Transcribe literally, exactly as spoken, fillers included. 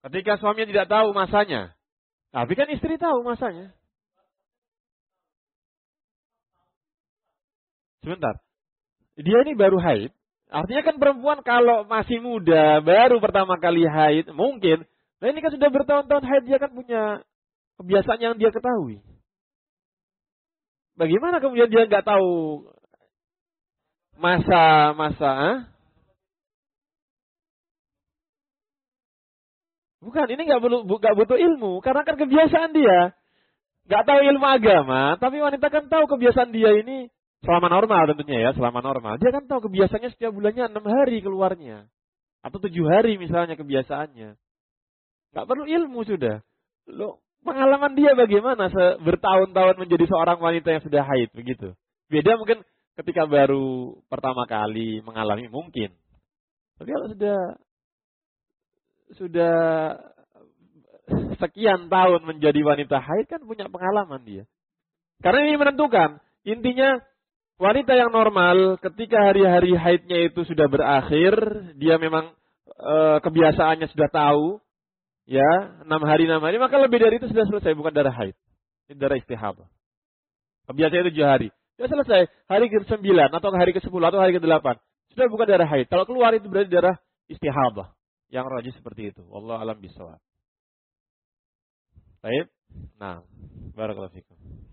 Ketika suaminya tidak tahu masanya. Tapi kan istri tahu masanya. Sebentar. Dia ini baru haid. Artinya kan perempuan kalau masih muda, baru pertama kali haid, mungkin. Nah ini kan sudah bertahun-tahun haid, dia kan punya kebiasaan yang dia ketahui. Bagaimana kemudian dia nggak tahu masa-masa? Ah? Bukan, ini nggak perlu, nggak butuh ilmu, karena kan kebiasaan dia. Nggak tahu ilmu agama, tapi wanita kan tahu kebiasaan dia ini selama normal tentunya ya, selama normal. Dia kan tahu kebiasaannya setiap bulannya enam hari keluarnya. Atau tujuh hari misalnya kebiasaannya. Nggak perlu ilmu sudah. Loh, pengalaman dia bagaimana bertahun-tahun menjadi seorang wanita yang sudah haid begitu. Beda mungkin ketika baru pertama kali mengalami mungkin. Tapi kalau sudah sudah sekian tahun menjadi wanita haid kan punya pengalaman dia. Karena ini menentukan. Intinya wanita yang normal ketika hari-hari haidnya itu sudah berakhir, dia memang e, kebiasaannya sudah tahu. Ya, enam hari enam hari, maka lebih dari itu sudah selesai, bukan darah haid. Ini darah istihadah. Kebiasaan tujuh hari. Sudah selesai, hari ke sembilan, atau hari ke sepuluh, atau hari ke delapan. Sudah bukan darah haid. Kalau keluar itu berarti darah istihadah. Yang rajih seperti itu. Wallahu a'lam bishawab. Baik. Nah, barakallahu fikum.